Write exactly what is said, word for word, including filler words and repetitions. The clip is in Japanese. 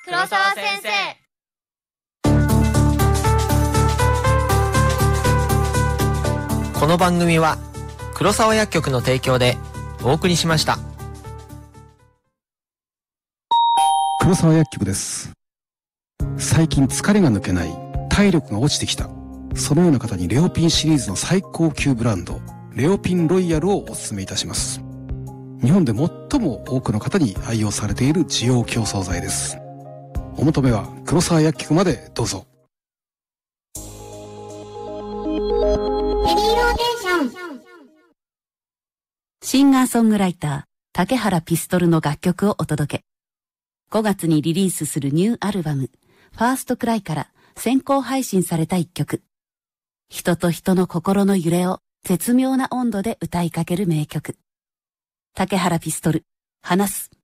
黒沢先生。 この番組は黒沢薬局の提供でお送りしました。 黒沢薬局です。最近疲れが抜けない、体力が落ちてきた、そのような方にレオピンシリーズの最高級ブランドレオピンロイヤルをお勧めいたします。日本で最も多くの方に愛用されている滋養強壮剤です。お求めは黒沢薬局までどうぞ。 ヘリーローテーション。 シンガーソングライター竹原ピストルの楽曲をお届け。ごがつにリリースするニューアルバムファーストクライから先行配信された一曲。人と人の心の揺れを絶妙な温度で歌いかける名曲。竹原ピストル、話す。